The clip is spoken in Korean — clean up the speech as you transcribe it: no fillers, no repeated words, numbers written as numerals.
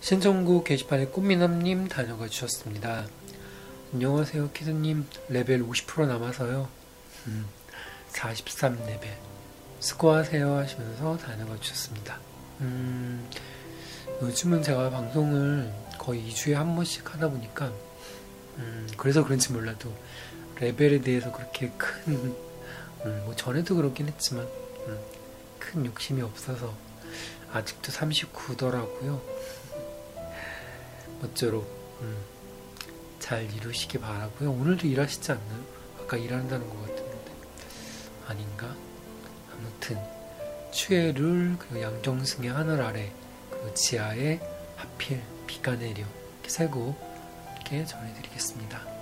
신청곡 게시판에 꽃미남님 단어가 주셨습니다. 안녕하세요 키드님, 레벨 50% 남아서요. 43레벨 수고하세요 하시면서 단어가 주셨습니다. 요즘은 제가 방송을 거의 2주에 한 번씩 하다 보니까 그래서 그런지 몰라도 레벨에 대해서 그렇게 큰 뭐 전에도 그렇긴 했지만 큰 욕심이 없어서 아직도 39더라고요. 모쪼록 잘 이루시기 바라고요. 오늘도 일하시지 않나요? 아까 일한다는 것 같았는데 아닌가? 아무튼 추의 룰 그리고 양정승의 하늘 아래 그리고 지하에 하필 비가 내려 이렇게 세 곡 이렇게 전해드리겠습니다.